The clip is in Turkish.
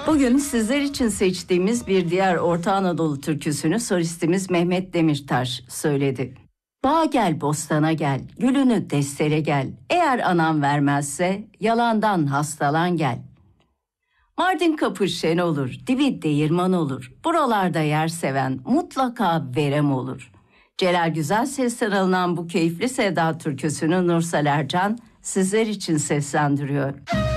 Bugün sizler için seçtiğimiz bir diğer Orta Anadolu türküsünü solistimiz Mehmet Demirtaş söyledi. Bağa gel, bostana gel, gülünü destere gel. Eğer anam vermezse yalandan hastalan gel. Mardin kapı şen olur, dibi değirman olur. Buralarda yer seven mutlaka verem olur. Celal Güzelsesten alınan bu keyifli sevda türküsünü Nursel Ercan sizler için seslendiriyor.